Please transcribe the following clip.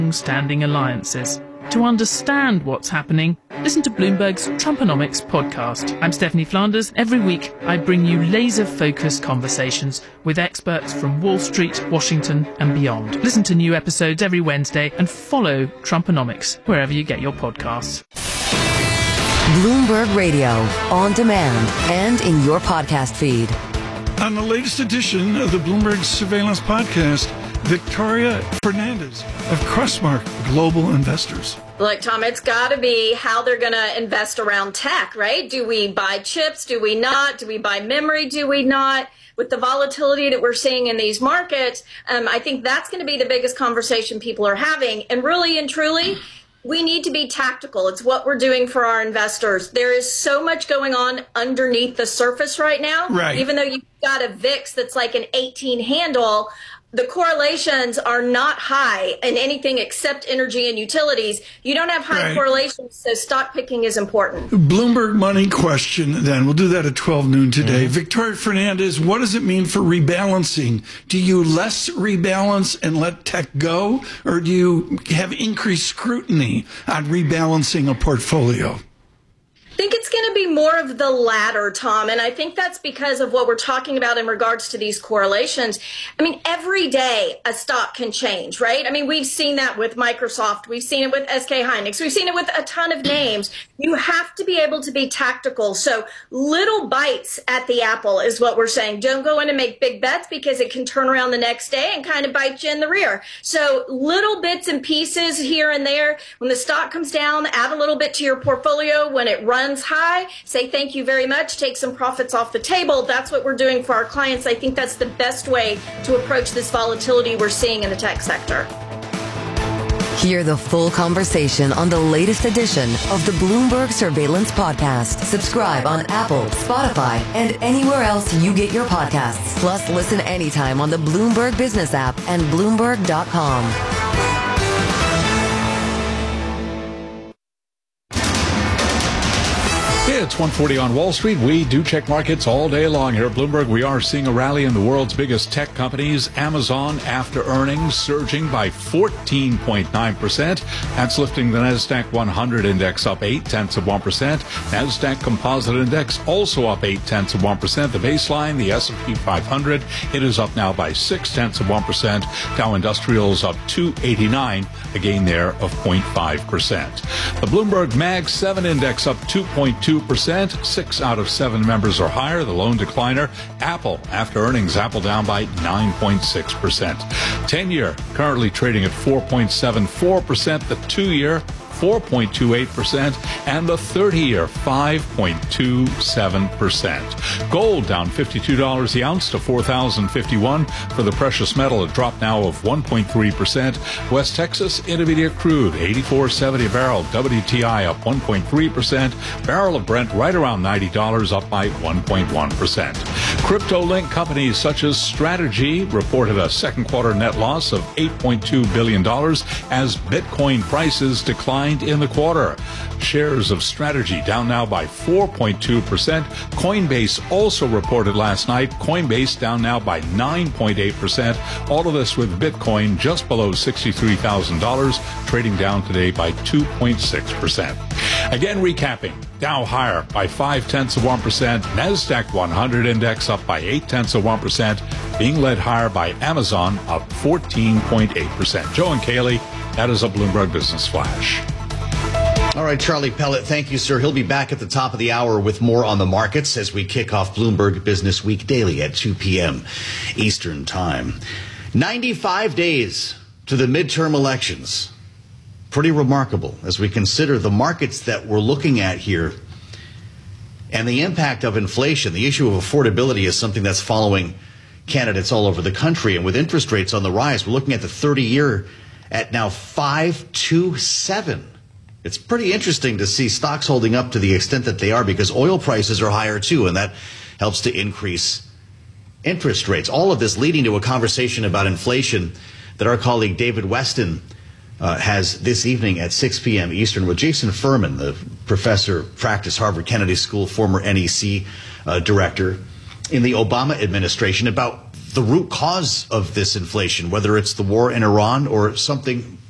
long-standing alliances. To understand what's happening, listen to Bloomberg's Trumponomics podcast. I'm Stephanie Flanders. Every week, I bring you laser-focused conversations with experts from Wall Street, Washington, and beyond. Listen to new episodes every Wednesday and follow Trumponomics wherever you get your podcasts. Bloomberg Radio, on demand and in your podcast feed. On the latest edition of the Bloomberg Surveillance Podcast, Victoria Fernandez of Crestmark Global Investors. Look, Tom, it's got to be how they're going to invest around tech, right? Do we buy chips? Do we not? Do we buy memory? Do we not? With the volatility that we're seeing in these markets, I think that's going to be the biggest conversation people are having. And really and truly, we need to be tactical. It's what we're doing for our investors. There is so much going on underneath the surface right now. Right. Even though you've got a VIX that's like an 18 handle, the correlations are not high in anything except energy and utilities. You don't have high correlations, so stock picking is important. Bloomberg money question, then. We'll do that at 12 noon today. Victoria Fernandez, what does it mean for rebalancing? Do you less rebalance and let tech go, or do you have increased scrutiny on rebalancing a portfolio? I think it's going to be more of the latter, Tom, and I think that's because of what we're talking about in regards to these correlations. I mean, every day a stock can change, right? I mean, we've seen that with Microsoft. We've seen it with SK Hynix. We've seen it with a ton of names. You have to be able to be tactical. So little bites at the apple is what we're saying. Don't go in and make big bets because it can turn around the next day and kind of bite you in the rear. So little bits and pieces here and there. When the stock comes down, add a little bit to your portfolio. When it runs high, say thank you very much, take some profits off the table. That's what we're doing for our clients. I think that's the best way to approach this volatility we're seeing in the tech sector. Hear the full conversation on the latest edition of the Bloomberg Surveillance Podcast. Subscribe on Apple, Spotify, and anywhere else you get your podcasts. Plus, listen anytime on the Bloomberg Business app and Bloomberg.com. It's 1:40 on Wall Street. We do check markets all day long here at Bloomberg. We are seeing a rally in the world's biggest tech companies. Amazon, after earnings, surging by 14.9%. That's lifting the NASDAQ 100 index up 0.8%. NASDAQ Composite Index also up 0.8%. The baseline, the S&P 500, it is up now by 0.6%. Dow Industrials up 289, a gain there of 0.5%. The Bloomberg Mag 7 index up 2.2%. 6 out of 7 members are higher. The lone decliner, Apple. After earnings, Apple down by 9.6%. 10-year currently trading at 4.74%. The 2-year 4.28%, and the 30-year 5.27%. Gold down $52 the ounce to $4,051 for the precious metal. A drop now of 1.3%. West Texas Intermediate crude 84.70 a barrel. WTI up 1.3%. Barrel of Brent right around $90, up by 1.1%. Crypto-linked companies such as Strategy reported a second quarter net loss of $8.2 billion as Bitcoin prices declined in the quarter. Shares of Strategy down now by 4.2%. Coinbase also reported last night. Coinbase down now by 9.8%. All of this with Bitcoin just below $63,000, trading down today by 2.6%. Again, recapping. Dow higher by 0.5%. NASDAQ 100 index up by 0.8%, being led higher by Amazon up 14.8%. Joe and Kaylee, that is a Bloomberg Business Flash. All right, Charlie Pellet, thank you, sir. He'll be back at the top of the hour with more on the markets as we kick off Bloomberg Business Week daily at 2 p.m. Eastern Time. 95 days to the midterm elections. Pretty remarkable as we consider the markets that we're looking at here and the impact of inflation. The issue of affordability is something that's following candidates all over the country. And with interest rates on the rise, we're looking at the 30-year at now 5.27. It's pretty interesting to see stocks holding up to the extent that they are because oil prices are higher too, and that helps to increase interest rates. All of this leading to a conversation about inflation that our colleague David Weston has this evening at 6 p.m. Eastern with Jason Furman, the professor, practice Harvard Kennedy School, former NEC director in the Obama administration, about the root cause of this inflation, whether it's the war in Iran or something